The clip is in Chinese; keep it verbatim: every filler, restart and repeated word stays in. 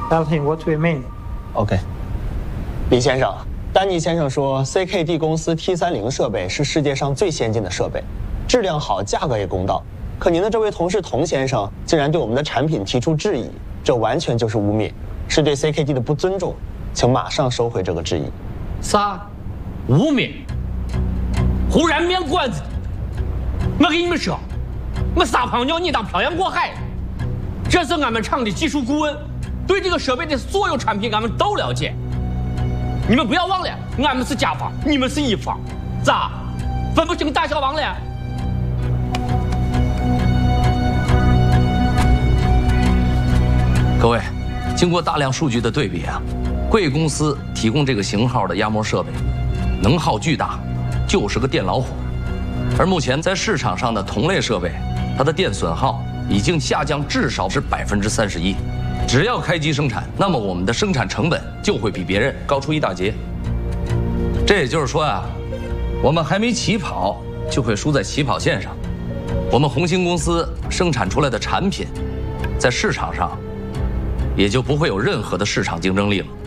Tell him what we mean. OK， 李先生，丹尼先生说 C K D 公司 T 三零设备是世界上最先进的设备，质量好，价格也公道。可您的这位同事童先生竟然对我们的产品提出质疑，这完全就是污蔑，是对 C K D 的不尊重，请马上收回这个质疑。 啥？污蔑？忽然面馆子！我跟你们说，我撒泡尿你当漂洋过海。这是俺们厂的技术顾问，对这个设备的所有产品俺们都了解。你们不要忘了，俺们是甲方，你们是乙方，咋分不清大小王了？ 各位，经过大量数据的对比啊，贵公司提供这个型号的压模设备，能耗巨大，就是个电老虎。而目前在市场上的同类设备，它的电损耗已经下降至少是百分之三十一。只要开机生产，那么我们的生产成本就会比别人高出一大截。这也就是说啊，我们还没起跑，就会输在起跑线上。我们红星公司生产出来的产品，在市场上也就不会有任何的市场竞争力了。